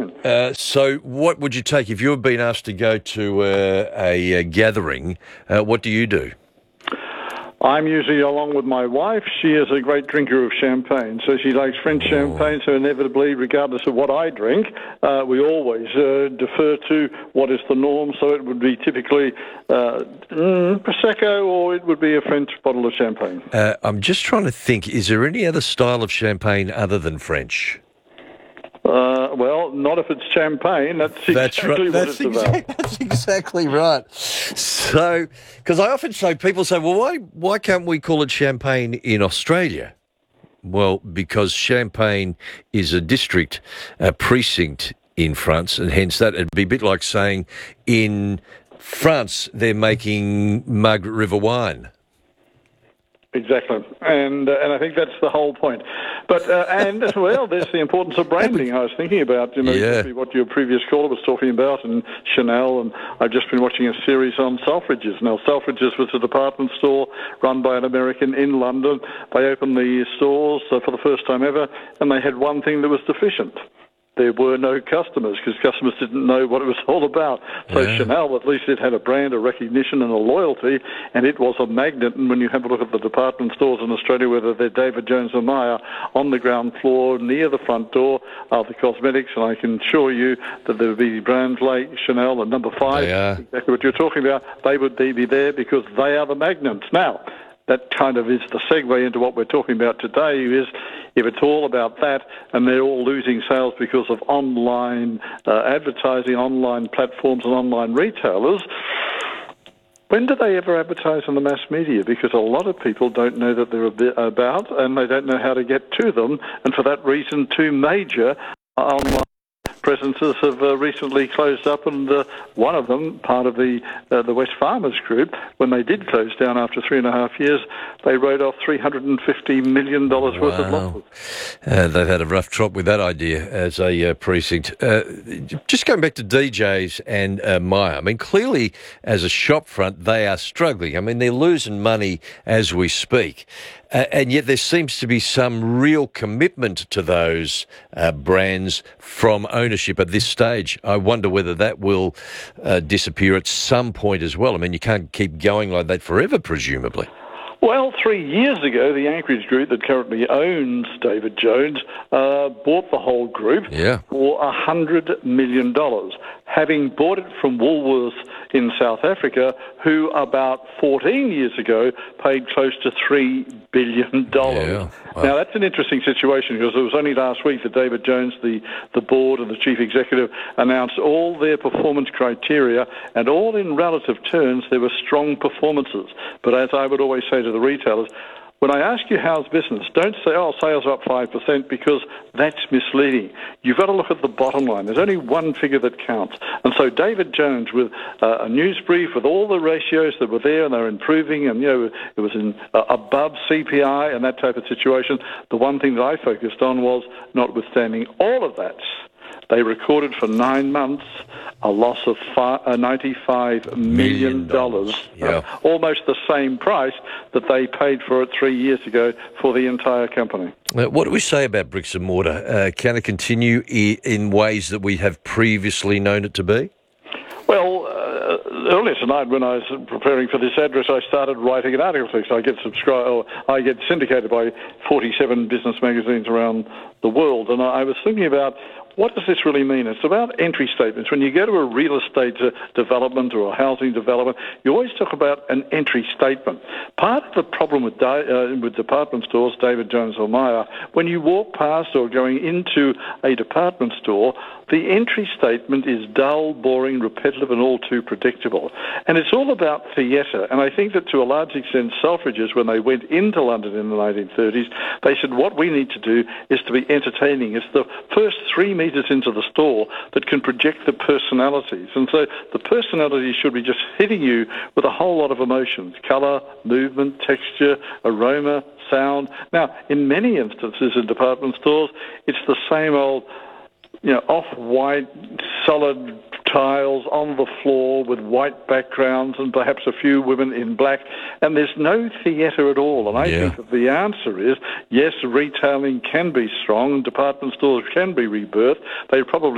Brisbane. So what would you take if you had been asked to go to a gathering? What do you do? I'm usually along with my wife. She is a great drinker of champagne, so she likes French champagne, so inevitably, regardless of what I drink, we always defer to what is the norm, so it would be typically Prosecco, or it would be a French bottle of champagne. I'm just trying to think, is there any other style of champagne other than French? Well, not if it's champagne. That's exactly what it's about. That's exactly right. So, because I often say, people say, well, why can't we call it champagne in Australia? Well, because Champagne is a district, a precinct in France, and hence that it'd be a bit like saying in France they're making Margaret River wine. Exactly, and I think that's the whole point. But and as well, there's the importance of branding. I was thinking about what your previous caller was talking about, and Chanel, and I've just been watching a series on Selfridges. Now, Selfridges was a department store run by an American in London. They opened the stores for the first time ever, and they had one thing that was deficient. There were no customers because customers didn't know what it was all about. So Chanel, at least it had a brand, a recognition and a loyalty, and it was a magnet. And when you have a look at the department stores in Australia, whether they're David Jones or Myer, on the ground floor near the front door are the cosmetics, and I can assure you that there would be brands like Chanel and Number 5, exactly what you're talking about, they would be there because they are the magnets. Now, that kind of is the segue into what we're talking about today, is if it's all about that and they're all losing sales because of online advertising, online platforms and online retailers, when do they ever advertise in the mass media? Because a lot of people don't know that they're about, and they don't know how to get to them, and for that reason, two major online presences have recently closed up, and one of them, part of the West Farmers Group, when they did close down after 3.5 years, they wrote off $350 million worth of losses. They've had a rough trot with that idea as a precinct. Just going back to DJs and Myer, I mean, clearly as a shop front, they are struggling. I mean, they're losing money as we speak. And yet there seems to be some real commitment to those brands from ownership at this stage. I wonder whether that will disappear at some point as well. I mean, you can't keep going like that forever, presumably. Well, 3 years ago, the Anchorage Group that currently owns David Jones bought the whole group for $100 million, having bought it from Woolworths in South Africa, who about 14 years ago paid close to $3 billion. Wow. Now, that's an interesting situation because it was only last week that David Jones, the board and the chief executive, announced all their performance criteria, and all in relative terms, there were strong performances. But as I would always say to the retailers, when I ask you how's business, don't say, sales are up 5%, because that's misleading. You've got to look at the bottom line. There's only one figure that counts. And so David Jones, with a news brief with all the ratios that were there, and they're improving, and, it was above CPI and that type of situation, the one thing that I focused on was, notwithstanding all of that, they recorded for 9 months a loss of $95 million, almost the same price that they paid for it 3 years ago for the entire company. What do we say about bricks and mortar? Can it continue in ways that we have previously known it to be? Well, earlier tonight when I was preparing for this address, I started writing an article because I get syndicated by 47 business magazines around the world, and I was thinking about, what does this really mean? It's about entry statements. When you go to a real estate development or a housing development, you always talk about an entry statement. Part of the problem with department stores, David Jones or Myer, when you walk past or going into a department store, the entry statement is dull, boring, repetitive, and all too predictable. And it's all about theatre. And I think that to a large extent, Selfridges, when they went into London in the 1930s, they said, what we need to do is to be entertaining. It's the first 3 meters into the store that can project the personalities. And so the personalities should be just hitting you with a whole lot of emotions: colour, movement, texture, aroma, sound. Now, in many instances in department stores, it's the same old, off-white, solid tiles on the floor with white backgrounds and perhaps a few women in black, and there's no theatre at all. And I think that the answer is, yes, retailing can be strong, department stores can be rebirthed. They probably